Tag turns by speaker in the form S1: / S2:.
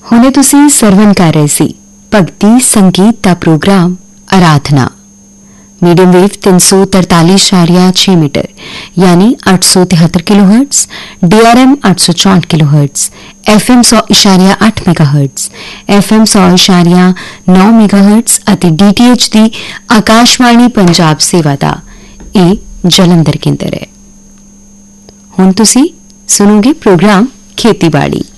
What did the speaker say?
S1: ਹੁਣੇ ਤੁਸੀਂ ਸਰਵਨ ਕਰ ਰਹੇ ਸੀ ਭਗਤੀ ਸੰਗੀਤ ਦਾ ਪ੍ਰੋਗਰਾਮ ਆਰਾਧਨਾ मीडियम वेव 343.6 मीटर यानी 873 kilohertz, DRM 864 kilohertz, FM 100.8 megahertz, FM 100.9 megahertz ਅਤੇ DTH ਦੀ ਆਕਾਸ਼ਵਾਣੀ ਪੰਜਾਬ ਸੇਵਾ ਦਾ ਇਹ ਜਲੰਧਰ ਕੇਂਦਰ ਹੈ। ਹੁਣ ਤੁਸੀਂ ਸੁਣੋਗੇ ਪ੍ਰੋਗਰਾਮ ਖੇਤੀਬਾੜੀ।